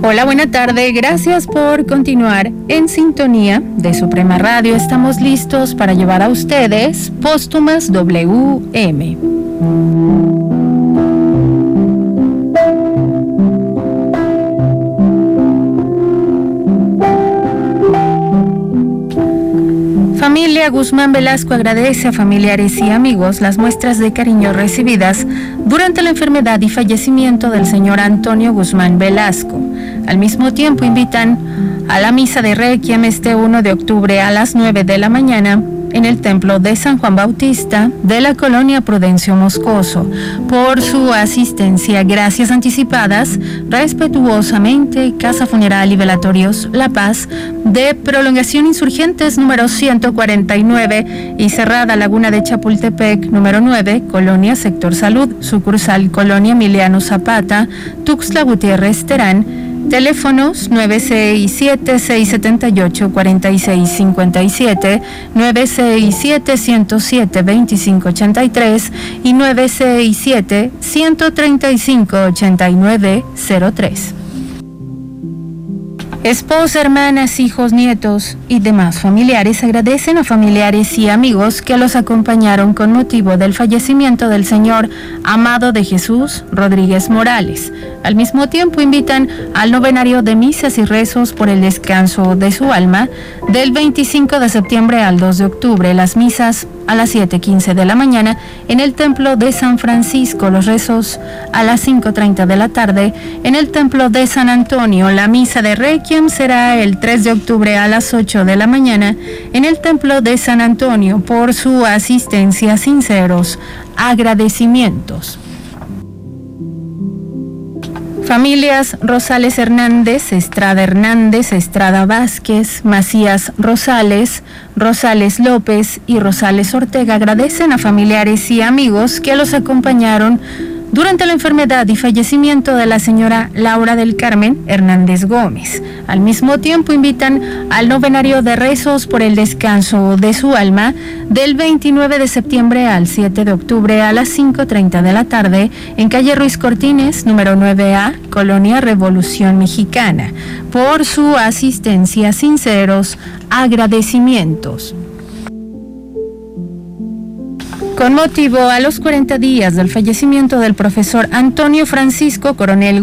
Hola, buena tarde. Gracias por continuar en sintonía de Suprema Radio. Estamos listos para llevar a ustedes Póstumas WM. Familia Guzmán Velasco agradece a familiares y amigos las muestras de cariño recibidas durante la enfermedad y fallecimiento del señor Antonio Guzmán Velasco. Al mismo tiempo invitan a la misa de Requiem este 1 de octubre a las 9 de la mañana en el templo de San Juan Bautista de la colonia Prudencio Moscoso. Por su asistencia, gracias anticipadas, respetuosamente, Casa Funeral y Velatorios La Paz, de Prolongación Insurgentes número 149 y Cerrada Laguna de Chapultepec número 9, Colonia Sector Salud, sucursal Colonia Emiliano Zapata, Tuxtla Gutiérrez, Terán. Teléfonos 967-678-4657, 967-107-2583 y 967-135-8903. Esposa, hermanas, hijos, nietos y demás familiares agradecen a familiares y amigos que los acompañaron con motivo del fallecimiento del señor Amado de Jesús Rodríguez Morales. Al mismo tiempo invitan al novenario de misas y rezos por el descanso de su alma del 25 de septiembre al 2 de octubre. Las misas a las 7:15 de la mañana en el Templo de San Francisco, los rezos a las 5:30 de la tarde en el Templo de San Antonio. La misa de Requiem será el 3 de octubre a las 8 de la mañana en el Templo de San Antonio. Por su asistencia, sinceros agradecimientos. Familias Rosales Hernández, Estrada Vázquez, Macías Rosales, Rosales López y Rosales Ortega agradecen a familiares y amigos que los acompañaron durante la enfermedad y fallecimiento de la señora Laura del Carmen Hernández Gómez. Al mismo tiempo invitan al novenario de rezos por el descanso de su alma del 29 de septiembre al 7 de octubre a las 5:30 de la tarde en calle Ruiz Cortines, número 9A, Colonia Revolución Mexicana. Por su asistencia, sinceros agradecimientos. Con motivo a los 40 días del fallecimiento del profesor Antonio Francisco Coronel